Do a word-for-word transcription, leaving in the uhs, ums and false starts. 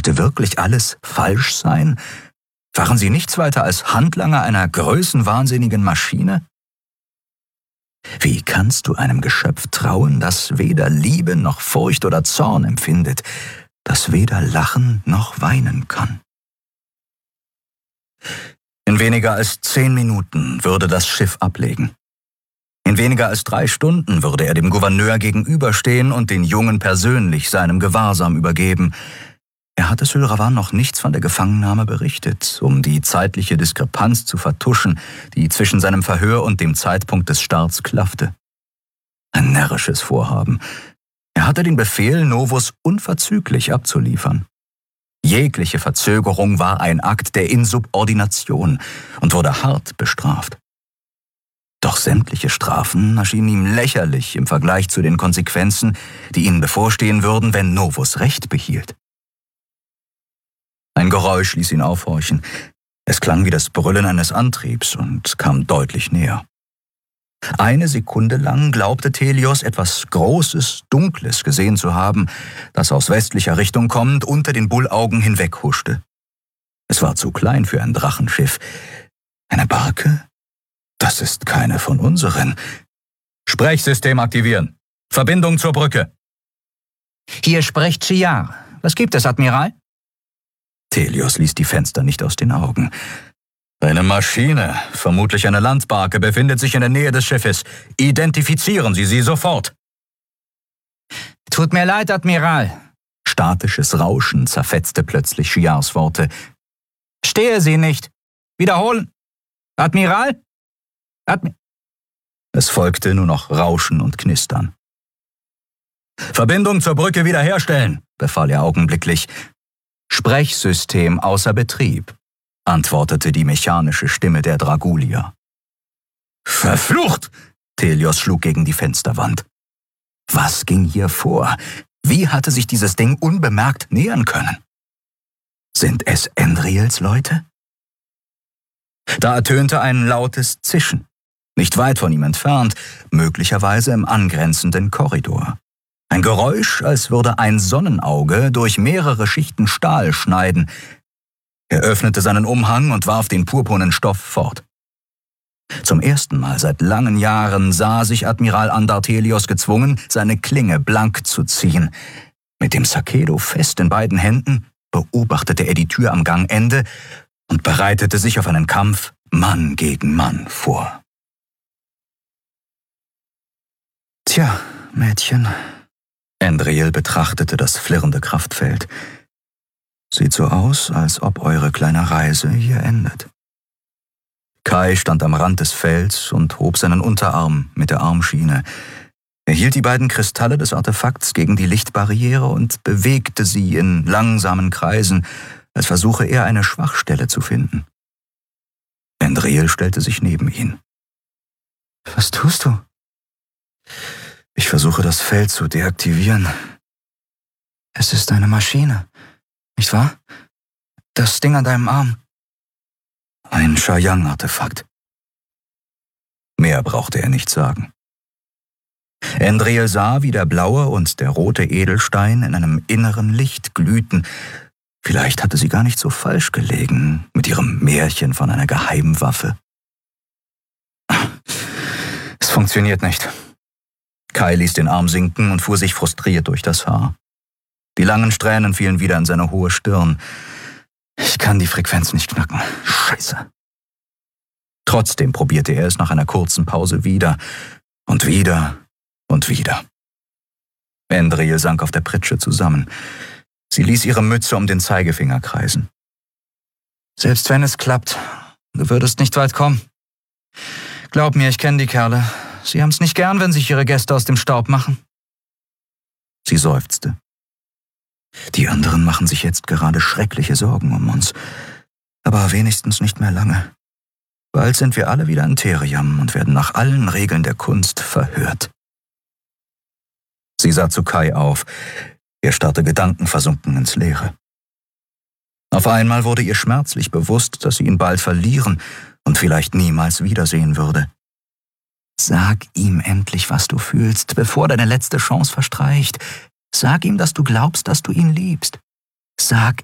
Sollte wirklich alles falsch sein? Waren sie nichts weiter als Handlanger einer größenwahnsinnigen Maschine? Wie kannst du einem Geschöpf trauen, das weder Liebe noch Furcht oder Zorn empfindet, das weder lachen noch weinen kann? In weniger als zehn Minuten würde das Schiff ablegen. In weniger als drei Stunden würde er dem Gouverneur gegenüberstehen und den Jungen persönlich seinem Gewahrsam übergeben. Er hatte Sylravan noch nichts von der Gefangennahme berichtet, um die zeitliche Diskrepanz zu vertuschen, die zwischen seinem Verhör und dem Zeitpunkt des Starts klaffte. Ein närrisches Vorhaben. Er hatte den Befehl, Novus unverzüglich abzuliefern. Jegliche Verzögerung war ein Akt der Insubordination und wurde hart bestraft. Doch sämtliche Strafen erschienen ihm lächerlich im Vergleich zu den Konsequenzen, die ihnen bevorstehen würden, wenn Novus Recht behielt. Ein Geräusch ließ ihn aufhorchen. Es klang wie das Brüllen eines Antriebs und kam deutlich näher. Eine Sekunde lang glaubte Thelios, etwas Großes, Dunkles gesehen zu haben, das aus westlicher Richtung kommend unter den Bullaugen hinweghuschte. Es war zu klein für ein Drachenschiff. Eine Barke? Das ist keine von unseren. Sprechsystem aktivieren. Verbindung zur Brücke. Hier spricht Chiar. Was gibt es, Admiral? Thelios ließ die Fenster nicht aus den Augen. Eine Maschine, vermutlich eine Landbarke, befindet sich in der Nähe des Schiffes. Identifizieren Sie sie sofort. Tut mir leid, Admiral. Statisches Rauschen zerfetzte plötzlich Chiars Worte. Stehe sie nicht. Wiederholen. Admiral? Admi es folgte nur noch Rauschen und Knistern. Verbindung zur Brücke wiederherstellen, befahl er augenblicklich. Sprechsystem außer Betrieb, antwortete die mechanische Stimme der Dragulier. Verflucht! Thelios schlug gegen die Fensterwand. Was ging hier vor? Wie hatte sich dieses Ding unbemerkt nähern können? Sind es Endriels Leute? Da ertönte ein lautes Zischen, nicht weit von ihm entfernt, möglicherweise im angrenzenden Korridor. Ein Geräusch, als würde ein Sonnenauge durch mehrere Schichten Stahl schneiden. Er öffnete seinen Umhang und warf den purpurnen Stoff fort. Zum ersten Mal seit langen Jahren sah sich Admiral Andartelios gezwungen, seine Klinge blank zu ziehen. Mit dem Sakedo fest in beiden Händen beobachtete er die Tür am Gangende und bereitete sich auf einen Kampf Mann gegen Mann vor. Tja, Mädchen, Endriel betrachtete das flirrende Kraftfeld. Sieht so aus, als ob eure kleine Reise hier endet. Kai stand am Rand des Felds und hob seinen Unterarm mit der Armschiene. Er hielt die beiden Kristalle des Artefakts gegen die Lichtbarriere und bewegte sie in langsamen Kreisen, als versuche er eine Schwachstelle zu finden. Endriel stellte sich neben ihn. Was tust du? Ich versuche das Feld zu deaktivieren. Es ist eine Maschine, nicht wahr? Das Ding an deinem Arm. Ein Shayang-Artefakt. Mehr brauchte er nicht sagen. Endriel sah, wie der blaue und der rote Edelstein in einem inneren Licht glühten. Vielleicht hatte sie gar nicht so falsch gelegen mit ihrem Märchen von einer Geheimwaffe. Es funktioniert nicht. Kai ließ den Arm sinken und fuhr sich frustriert durch das Haar. Die langen Strähnen fielen wieder in seine hohe Stirn. Ich kann die Frequenz nicht knacken. Scheiße. Trotzdem probierte er es nach einer kurzen Pause wieder und wieder und wieder. Endriel sank auf der Pritsche zusammen. Sie ließ ihre Mütze um den Zeigefinger kreisen. Selbst wenn es klappt, du würdest nicht weit kommen. Glaub mir, ich kenne die Kerle. Sie haben's nicht gern, wenn sich ihre Gäste aus dem Staub machen. Sie seufzte. Die anderen machen sich jetzt gerade schreckliche Sorgen um uns. Aber wenigstens nicht mehr lange. Bald sind wir alle wieder in Theriam und werden nach allen Regeln der Kunst verhört. Sie sah zu Kai auf. Er starrte gedankenversunken ins Leere. Auf einmal wurde ihr schmerzlich bewusst, dass sie ihn bald verlieren und vielleicht niemals wiedersehen würde. Sag ihm endlich, was du fühlst, bevor deine letzte Chance verstreicht. Sag ihm, dass du glaubst, dass du ihn liebst. Sag